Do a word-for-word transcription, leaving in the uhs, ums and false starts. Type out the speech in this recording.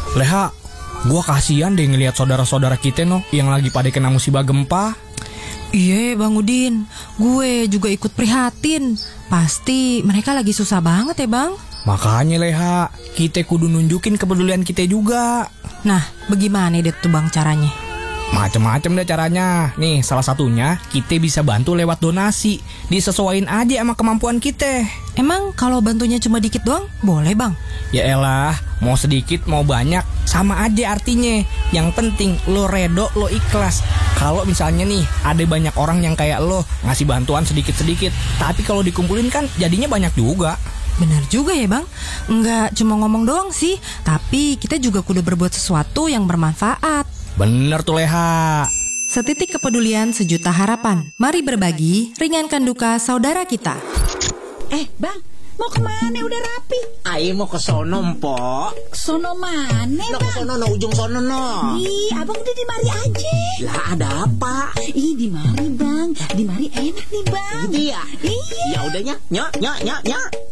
Leha, gua kasihan deh ngelihat saudara-saudara kita no yang lagi pada kena musibah gempa. Iya Bang Udin, gue juga ikut prihatin. Pasti mereka lagi susah banget ya Bang. Makanya Leha, kita kudu nunjukin kepedulian kita juga. Nah, bagaimana deh tuh Bang caranya? Macem-macem deh caranya. Nih, salah satunya kita bisa bantu lewat donasi. Disesuaiin aja sama kemampuan kita. Emang kalau bantunya cuma dikit doang, boleh Bang? Ya elah, mau sedikit mau banyak sama aja artinya. Yang penting lo redo, lo ikhlas. Kalau misalnya nih ada banyak orang yang kayak lo ngasih bantuan sedikit-sedikit, tapi kalau dikumpulin kan jadinya banyak juga. Benar juga ya Bang. Enggak cuma ngomong doang sih, tapi kita juga kudu berbuat sesuatu yang bermanfaat. Bener tuh Leha. Setitik kepedulian, sejuta harapan. Mari berbagi, ringankan duka saudara kita. Eh Bang, mau kemana udah rapi? Ayo mau ke sono Mpok. Sono mana No, Bang? ke sono no, ujung sono no. Ih, abang udah di mari aja. Lah ada apa? Ih, di mari Bang, di mari enak nih Bang. Gitu ya? Iya. Ya udahnya, nyok nyok nyok nyok.